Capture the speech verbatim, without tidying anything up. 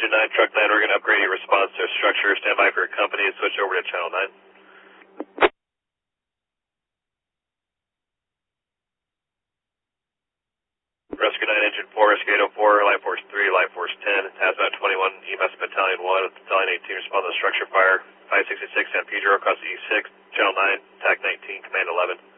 Engine nine, Truck nine, we're going to upgrade your response to structure. Stand by for your company and switch over to Channel nine. Rescue nine, Engine four, Rescue eight oh four, Life Force three, Life Force ten, Hazmat twenty-one, E M S Battalion one, Battalion eighteen, respond to structure fire, five sixty-six San Pedro across the E six, Channel nine, T A C nineteen, Command eleven.